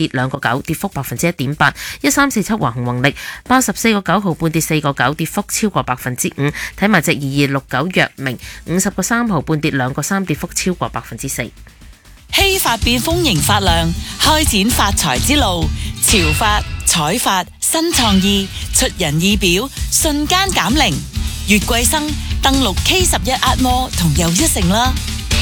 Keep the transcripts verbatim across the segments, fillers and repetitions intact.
跌兩個九，跌幅百分之一點八。一三四七華虹宏力八十四個九毫半，跌四個九，跌幅超過百分之五。睇埋隻二二六九藥明五十個三毫半，跌兩個三，跌幅超過百分之四。 希法變豐盈發亮，開展發財之路。潮發、彩發、新創意，出人意表，瞬間減齡。月桂生登錄 K 十一 Atmore 同又一城啦。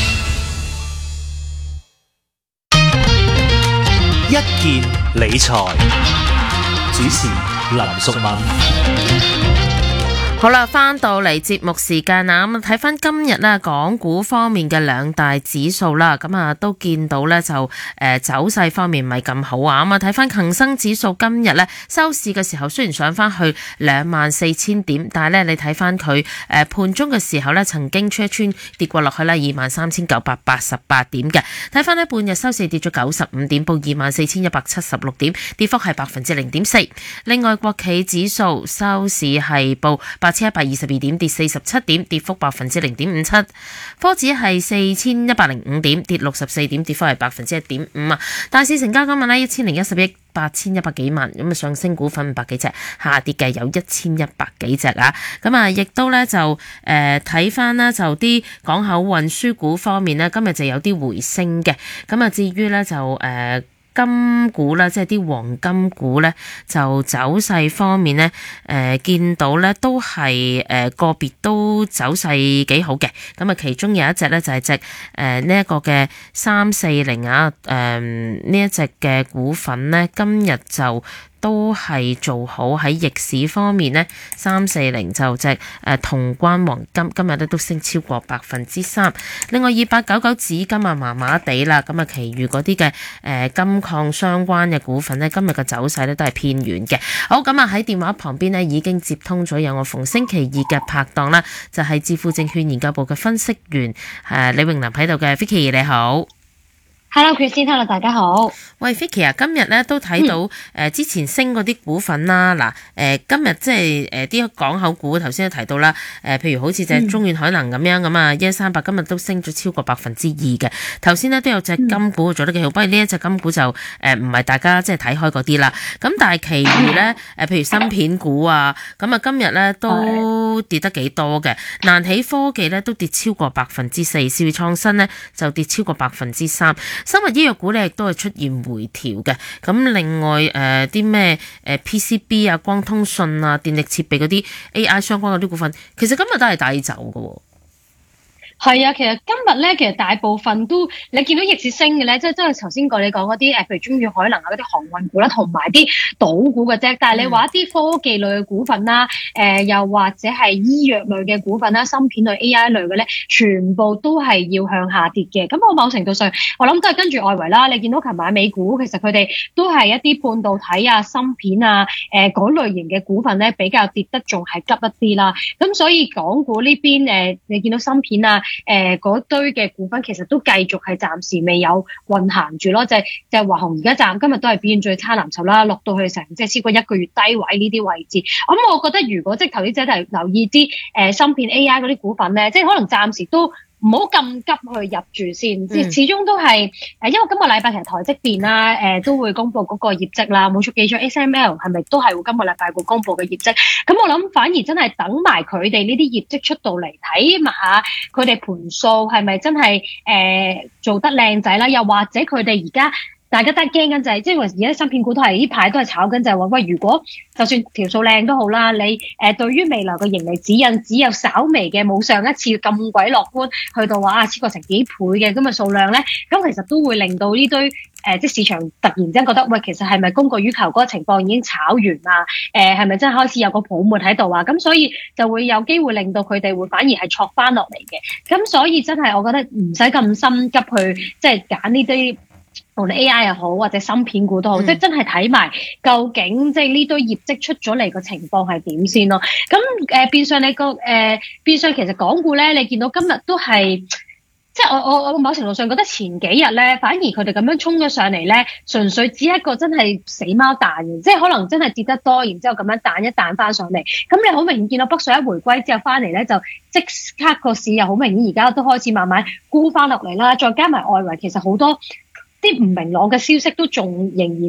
一件理財，主持林淑敏。 好啦，翻到嚟節目時間啦，咁睇翻今日咧港股方面嘅兩大指數啦，咁啊都見到咧就誒、呃、走勢方面唔係咁好啊，咁啊睇翻恒生指數今日咧收市嘅時候雖然上翻去兩萬四千點，但係咧你睇翻佢誒盤中嘅時候咧曾經穿一穿跌過落去啦二萬三千九百八十八點嘅，睇翻呢半日收市跌咗九十五點，報二萬四千一百七十六點，跌幅係百分之零點四。另外國企指數收市係報八千一百二十二點，跌四十七點，跌幅百分之零點五七。科指係四千一百零五點，跌六十四點，跌幅係百分之一點五啊。大市成交今日呢，一千零一十億八千一百幾萬，咁啊上升股份五百幾隻，下跌嘅有一千一百幾隻啊。咁啊，亦都咧就誒睇翻啦，就啲港口運輸股方面呢，今日就有啲回升嘅。咁啊，至於咧就誒。呃金股啦，即係啲黃金股咧，就走勢方面咧，誒、呃、見到咧都係誒、呃、個別都走勢幾好嘅。咁啊，其中有一隻咧就係隻誒呢一個嘅三四零啊，誒呢一隻嘅股份咧，今日就都係做好。喺逆市方面呢，三四零就隻誒潼關黃金今日咧都升超過百分之三。另外二八九九紫金啊麻麻地啦，咁啊，其餘嗰啲嘅誒金礦相關嘅股份呢，今日嘅走勢咧都係偏軟嘅。好，咁啊喺電話旁邊呢已經接通咗有我逢星期二嘅拍檔啦，就係致富證券研究部嘅分析員誒李詠琳喺度嘅 Vicky 你好。 Hello Christine，Hello 大家好。 喂 Vicky 啊，今日咧都睇到誒、嗯呃、之前升嗰啲股份啦，嗱誒、呃、今日即係誒啲港口股頭先都提到啦，誒、呃、譬如好似隻中遠海能咁樣咁啊，一一三八今日都升咗超過百分之二嘅。頭先咧都有隻金股做得幾好，不過呢一隻金股就誒唔係大家即係睇開嗰啲啦。咁但係其餘咧誒譬如芯片股啊，咁啊今日咧都跌得幾多嘅。難起科技咧都跌超過百分之四，兆易創新咧就跌超過百分之三。生物醫藥股咧亦都係出現回調嘅，咁另外誒啲咩誒 P C B 啊、光通訊啊、電力設備嗰啲 A I 相關嗰啲股份，其實今日都係帶走嘅喎。 係啊，其實今日咧，其實大部分都你見到逆市升嘅咧，即係即係頭先講你講嗰啲誒，譬如中遠海能啊嗰啲航運股啦，同埋啲賭股嘅啫。但係你話一啲科技類嘅股份啦，誒、呃、又或者係醫藥類嘅股份啦、芯片類 A I 類嘅咧，全部都係要向下跌嘅。咁我某程度上，我諗都係跟住外圍啦。你見到琴晚美股其實佢哋都係一啲半導體啊、芯片啊、誒、呃、嗰類型嘅股份咧，比較跌得仲係急一啲啦。咁所以港股呢邊誒、呃，你見到芯片啊，誒嗰、呃、堆嘅股份其實都繼續係暫時未有運行住咯，就係、是、就係華虹而家暫今日都係表現最差藍籌啦，落到去成即係超過一個月低位呢啲位置。咁、嗯、我覺得如果即係投資者係留意啲誒、呃、芯片 A I 嗰啲股份咧，即係可能暫時都唔好咁急去入住先，即、嗯、始終都係誒，因為今個禮拜其實台積電啦，誒、呃、都會公布嗰個業績啦，冇錯記咗 S M L 係咪都係會今個禮拜會公布嘅業績？咁我諗反而真係等埋佢哋呢啲業績出到嚟睇下佢哋盤數係咪真係誒、呃、做得靚仔啦？又或者佢哋而家大家都係驚緊就係、是，即係而家芯片股都係呢排都係炒緊，就係話喂，如果就算條數靚都好啦，你誒、呃、對於未來嘅盈利指引只有稍微嘅冇上一次咁鬼樂觀，去到話啊超過成幾倍嘅咁嘅數量咧，咁其實都會令到呢堆誒、呃、即係市場突然之間覺得喂，其實係咪供過於求嗰個情況已經炒完啊？誒係咪真係開始有個泡沫喺度啊？咁所以就會有機會令到佢哋會反而係挫翻落嚟嘅。咁所以真係我覺得唔使咁心急去即係揀呢啲。無論 A I 又好或者芯片股都好，嗯、即係真係睇埋究竟即係呢堆業績出咗嚟個情況係點先咯。咁誒、呃、變相你個誒、呃、變相其實港股咧，你見到今日都係即係我我我某程度上覺得前幾日咧，反而佢哋咁樣衝咗上嚟咧，純粹只係一個真係死貓彈嘅，即係可能真係跌得多，然之後咁樣彈一彈翻上嚟。咁你好明顯見到北水一回歸之後翻嚟咧，就即刻個市又好明顯而家都開始慢慢沽翻落嚟啦。再加埋外圍其實好多啲唔明朗嘅消息都仲仍然